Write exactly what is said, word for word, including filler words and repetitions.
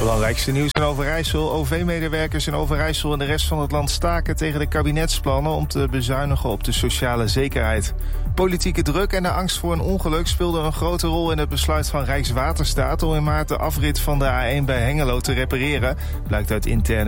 Belangrijkste nieuws in Overijssel. O V-medewerkers in Overijssel en de rest van het land staken tegen de kabinetsplannen om te bezuinigen op de sociale zekerheid. Politieke druk en de angst voor een ongeluk speelden een grote rol in het besluit van Rijkswaterstaat om in maart de afrit van de A één bij Hengelo te repareren, blijkt uit interne